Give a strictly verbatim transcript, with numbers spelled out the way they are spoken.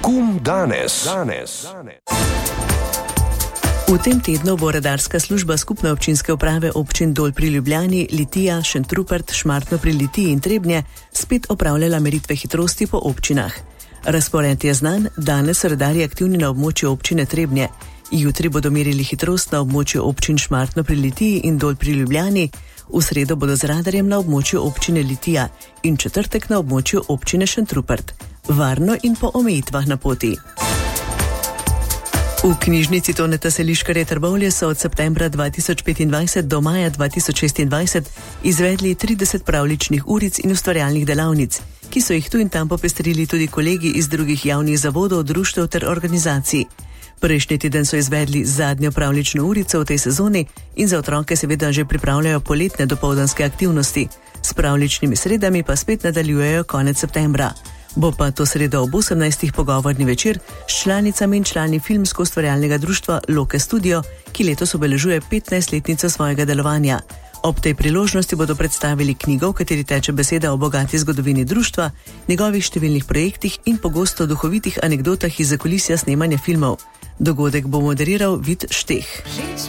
Kum danes. danes. V tem tednu bo radarska služba skupne občinske uprave občin Dol pri Ljubljani, Litija, Šentrupert, Šmartno pri Litiji in Trebnje spet opravljala meritve hitrosti po občinah. Razpored je znan, danes so radarji aktivni na območju občine Trebnje. Jutri bodo merili hitrost na območju občin Šmartno pri Litiji in Dol pri Ljubljani, v sredo bodo z radarjem na območju občine Litija in četrtek na območju občine Šentrupert. Varno in po omejitvah na poti. V knjižnici Toneta Seliškarja Trbovlje so od septembra dva tisoč petindvajset do maja dva tisoč šestindvajset izvedli trideset pravljičnih uric in ustvarjalnih delavnic, ki so jih tu in tam popestrili tudi kolegi iz drugih javnih zavodov, društev ter organizacij. Prejšnji teden so izvedli zadnjo pravljično urico v tej sezoni in za otroke seveda že pripravljajo poletne dopoldanske aktivnosti. S pravljičnimi sredami pa spet nadaljujejo konec septembra. Bo pa to sredo ob osemnajstih pogovorni večer s članicami in člani filmsko-ustvarjalnega društva Loke Studio, ki letos obeležuje petnajstletnico svojega delovanja. Ob tej priložnosti bodo predstavili knjigo, v kateri teče beseda o bogati zgodovini društva, njegovih številnih projektih in pogosto duhovitih anekdotah iz zakulisja snemanja filmov. Dogodek bo moderiral Vid Šteh.